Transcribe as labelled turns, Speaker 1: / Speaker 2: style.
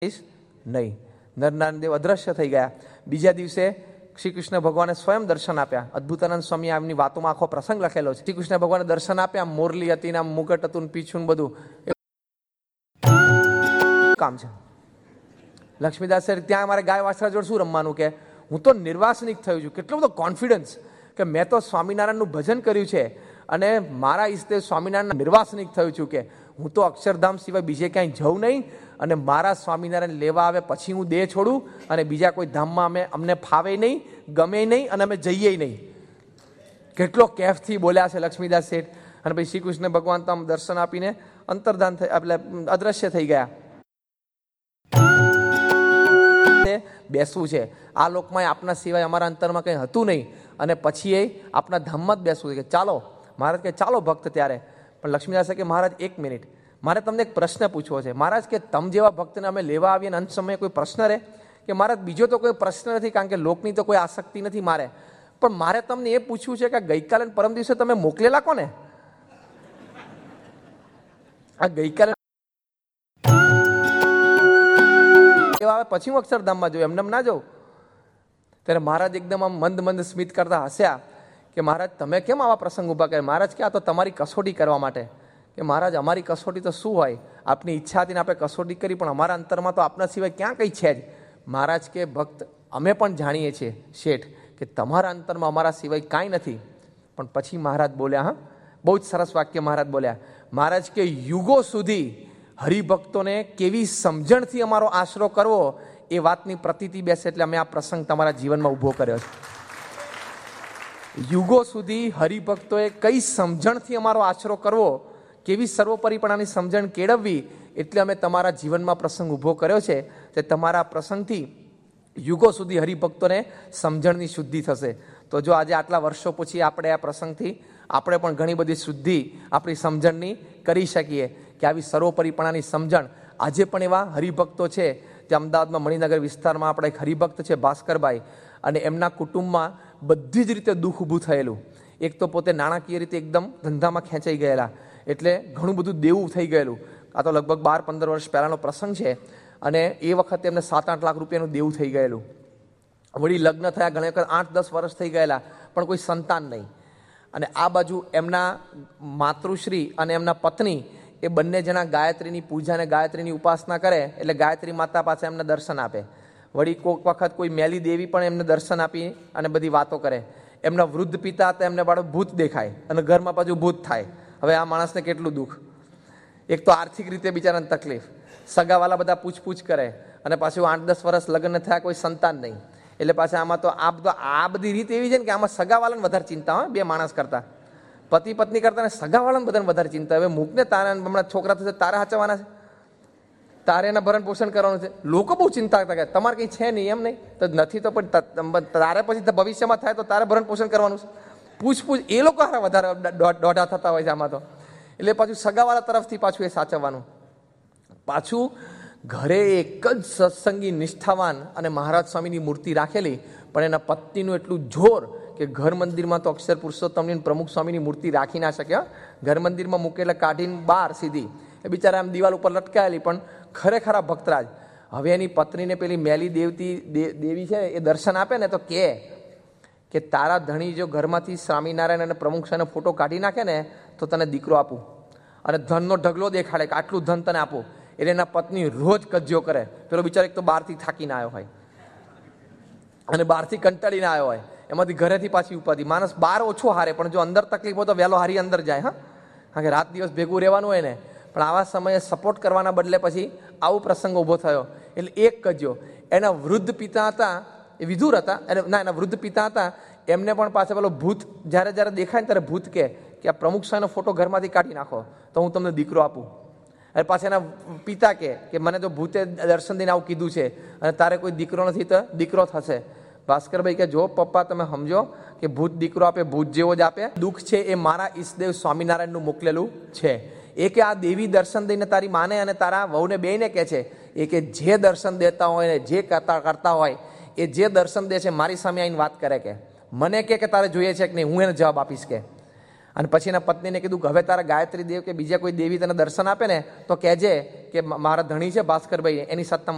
Speaker 1: નહીં. નરનારાયણ દેવ અદ્રશ્ય થઈ ગયા. બીજા દિવસે શ્રી કૃષ્ણ ભગવાને સ્વયં દર્શન આપ્યા. અદ્ભુતાનંદ સ્વામી એમની વાતોમાં આખો પ્રસંગ લખેલો છે. શ્રી કૃષ્ણ ભગવાને દર્શન આપ્યા, મોરલી હતી ને મુગટ હતું, પીછું બધું કામ છે. લક્ષ્મીદાસ ત્યાં મારે ગાય વાછરા જોડે શું રમવાનું, કે હું તો નિર્વાસનિક થયું છું. કેટલો બધો કોન્ફિડન્સ કે મેં તો સ્વામિનારાયણનું ભજન કર્યું છે અને મારા ઈષ્ટદેવ સ્વામિનારાયણ નિર્વાસનિક થયું છું, કે હું તો અક્ષરધામ સિવાય બીજે ક્યાંય જઉં નહીં અને મારા સ્વામિનારાયણ લેવા આવે પછી હું દેહ છોડું અને બીજા કોઈ ધામમાં અમને ફાવે નહીં, ગમે નહીં અને અમે જઈએ નહીં. કેટલો કેફથી બોલ્યા છે લક્ષ્મીદાસ શેઠ. અને પછી શ્રી કૃષ્ણ ભગવાન તો આમ દર્શન આપીને અંતર્ધાન એટલે અદ્રશ્ય થઈ ગયા. બેસવું છે આ લોકમાં, આપના સિવાય અમારા અંતરમાં કંઈ હતું નહીં અને પછી એ આપના ધામમાં જ બેસવું છે. કે ચાલો મહારાજ કે ચાલો ભક્ત. ત્યારે પણ લક્ષ્મીદાસ કે મહારાજ 1 મિનિટ, મારે તમને એક પ્રશ્ન પૂછવો છે. મહારાજ કે તમ જેવા ભક્તને અમે લેવા આવીએ અંત સમયે કોઈ પ્રશ્ન રહે? કે મહારાજ બીજો તો કોઈ પ્રશ્ન નથી, કારણ કે લોકની તો કોઈ આસક્તિ નથી મારે, પણ મારે તમને એ પૂછવું છે કે ગઈકાલે પરમ દિવસે તમે મોકલેલા કોને? આ ગઈકાલે પછી હું અક્ષરધામમાં જોઉં, એમને ના જાઉં. ત્યારે મહારાજ એકદમ આમ મંદ મંદ સ્મિત કરતા હસ્યા કે મહારાજ તમે કેમ આવા પ્રસંગ ઉભા કરે? મહારાજ કે આ તો તમારી કસોટી કરવા માટે. કે મહારાજ અમારી કસોટી તો શું હોય, આપની ઈચ્છા હતી ને આપણે કસોટી કરી, પણ અમારા અંતરમાં તો આપના સિવાય ક્યાં કંઈ છે જ. મહારાજ કે ભક્ત અમે પણ જાણીએ છીએ શેઠ કે તમારા અંતરમાં અમારા સિવાય કાંઈ નથી. પણ પછી મહારાજ બોલ્યા, હા બહુ જ સરસ વાક્ય મહારાજ બોલ્યા. મહારાજ કે યુગો સુધી હરિભક્તોને કેવી સમજણથી અમારો આશરો કરવો એ વાતની પ્રતીતિ બેસે એટલે અમે આ પ્રસંગ તમારા જીવનમાં ઊભો કર્યો છે. યુગો સુધી હરિભક્તોએ કઈ સમજણથી અમારો આશરો કરવો, કેવી સર્વોપરીપણાની સમજણ કેળવવી, એટલે અમે તમારા જીવનમાં પ્રસંગ ઊભો કર્યો છે. તે તમારા પ્રસંગથી યુગો સુધી હરિભક્તોને સમજણની શુદ્ધિ થશે. તો જો આજે આટલા વર્ષો પછી આપણે આ પ્રસંગથી આપણે પણ ઘણી બધી શુદ્ધિ આપણી સમજણની કરી શકીએ, કે આવી સર્વોપરીપણાની સમજણ આજે પણ એવા હરિભક્તો છે. જે અમદાવાદમાં મણિનગર વિસ્તારમાં આપણા એક હરિભક્ત છે ભાસ્કરભાઈ, અને એમના કુટુંબમાં બધી જ રીતે દુઃખ ઊભું થયેલું. એક તો પોતે નાણાકીય રીતે એકદમ ધંધામાં ખેંચાઈ ગયેલા, એટલે ઘણું બધું દેવું થઈ ગયેલું. આ તો લગભગ 12-15 વર્ષ પહેલાંનો પ્રસંગ છે. અને એ વખતે એમને 7-8 લાખ રૂપિયાનું દેવું થઈ ગયેલું. વળી લગ્ન થયા ઘણી વખત 8-10 વર્ષ થઈ ગયેલા, પણ કોઈ સંતાન નહીં. અને આ બાજુ એમના માતૃશ્રી અને એમના પત્ની એ બંને જણા ગાયત્રીની પૂજા અને ગાયત્રીની ઉપાસના કરે, એટલે ગાયત્રી માતા પાસે એમને દર્શન આપે. વળી કોઈક વખત કોઈ મેલી દેવી પણ એમને દર્શન આપી અને બધી વાતો કરે. એમના વૃદ્ધ પિતા હતા, એમને બાળક ભૂત દેખાય અને ઘરમાં પાછું ભૂત થાય. હવે આ માણસને કેટલું દુઃખ. એક તો આર્થિક રીતે બિચારાને તકલીફ, સગાવાલા બધા પૂછપૂછ કરે, અને પાછું 8-10 વર્ષ લગ્ન થયા કોઈ સંતાન નહીં. એટલે પાછા આમાં તો આ બધી રીત એવી છે ને કે આમાં સગાવાલાને વધારે ચિંતા હોય બે માણસ કરતા, પતિ પત્ની કરતા ને સગાવાળાને બધાને વધારે ચિંતા. હવે મૂકને તારે હમણાં છોકરા થશે, તારે સાચવવાના છે, તારે એના ભરણ પોષણ કરવાનું છે. લોકો બહુ ચિંતા કરતા કે તમારે કંઈ છે નહીં, એમ નહીં તો નથી, તો પણ તારે પછી ભવિષ્યમાં થાય તો તારે ભરણ પોષણ કરવાનું છે. પૂછપૂછ એ લોકો વધારે દોઢા થતા હોય છે આમાં તો. એટલે પાછું સગાવાળા તરફથી પાછું એ સાચવવાનું. પાછું ઘરે એક જ સત્સંગી નિષ્ઠાવાન અને મહારાજ સ્વામીની મૂર્તિ રાખેલી, પણ એના પત્નીનું એટલું જોર કે ઘર મંદિરમાં તો અક્ષર પુરુષોત્તમની પ્રમુખ સ્વામીની મૂર્તિ રાખી ના શકે. ઘર મંદિરમાં મૂકેલા કાઢીને બહાર સીધી એ બિચારા આમ દિવાલ ઉપર લટકાયેલી, પણ ખરેખર આ ભક્તરાજ. હવે એની પત્નીને પેલી મેલી દેવી છે એ દર્શન આપે ને તો કે તારા ધણી જો ઘરમાંથી સ્વામિનારાયણ અને પ્રમુખ સ્વામીનો ફોટો કાઢી નાખે ને તો તને દીકરો આપું, અને ધનનો ઢગલો દેખાડે કે આટલું ધન તને આપું. એટલે એના પત્ની રોજ કજ્યો કરે. પેલો બિચારો એક તો બહારથી થાકીને આવ્યો હોય અને બહારથી કંટાળીને આવ્યો હોય, એમાંથી ઘરેથી પાછી ઉપાધી. માણસ બહાર ઓછો હારે, પણ જો અંદર તકલીફ હોય તો વહેલો હારી અંદર જાય. હા, કારણ કે રાત દિવસ ભેગું રહેવાનું હોય ને. પણ આવા સમયે સપોર્ટ કરવાના બદલે પછી આવું પ્રસંગ ઊભો થયો. એટલે એક કજ્યો. એના વૃદ્ધ પિતા હતા, એ વિધુર હતા, એના વૃદ્ધ પિતા હતા, એમને પણ પાછા પેલો ભૂત જ્યારે જ્યારે દેખાય ને ત્યારે ભૂત કે આ પ્રમુખ સ્વામીનો ફોટો ઘરમાંથી કાઢી નાખો તો હું તમને દીકરો આપું. અને પાછા એના પિતા કે મને તો ભૂતે દર્શન દઈને આવું કીધું છે અને તારે કોઈ દીકરો નથી તો દીકરો થશે. ભાસ્કરભાઈ કે જો પપ્પા તમે સમજો કે ભૂત દીકરો આપે ભૂત જેવો જ આપે. દુઃખ છે એ મારા ઈષ્ટદેવ સ્વામિનારાયણનું મોકલેલું છે. એ કે આ દેવી દર્શન દઈને તારી માને અને તારા વહુને બેયને કહે છે એ કે જે દર્શન દેતા હોય ને જે કરતા હોય એ જે દર્શન દે છે મારી સામે આવીને વાત કરે, કે મને કે તારે જોઈએ છે કે નહીં, હું એને જવાબ આપીશ કે. અને પછી એના પત્નીને કીધું કે હવે તારા ગાયત્રી દેવ કે બીજા કોઈ દેવી તને દર્શન આપે ને તો કહેજે કે મારા ધણી છે ભાસ્કરભાઈ, એની સત્તા